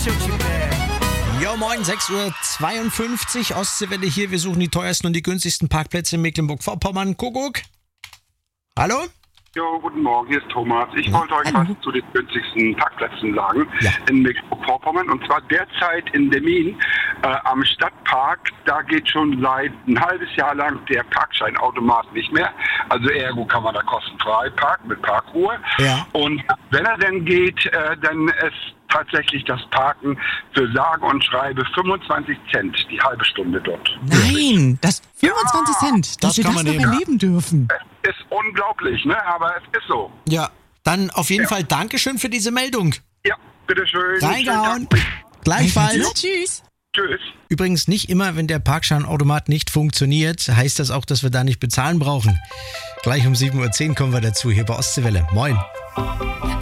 Jo, moin, 6:52 Uhr, Ostseewelle hier. Wir suchen die teuersten und die günstigsten Parkplätze in Mecklenburg-Vorpommern. Kuckuck. Hallo? Jo, guten Morgen, hier ist Thomas. Ich wollte euch was zu den günstigsten Parkplätzen sagen in Mecklenburg-Vorpommern. Und zwar derzeit in Demmin am Stadtpark. Da geht schon seit ein halbes Jahr lang der Parkscheinautomat nicht mehr. Also ergo kann man da kostenfrei parken mit Parkruhe. Ja. Und wenn er denn geht, dann ist tatsächlich das Parken für sage und schreibe 25 Cent die halbe Stunde dort. Nein, das 25 Cent, dass das wir kann das man noch nehmen. erleben dürfen. Es ist unglaublich, ne? Aber es ist so. Ja, dann auf jeden Fall Dankeschön für diese Meldung. Ja, bitteschön. Reingehauen. Gleichfalls. Ja, tschüss. Tschüss. Übrigens nicht immer, wenn der Parkscheinautomat nicht funktioniert, heißt das auch, dass wir da nicht bezahlen brauchen. Gleich um 7:10 Uhr kommen wir dazu, hier bei Ostseewelle. Moin.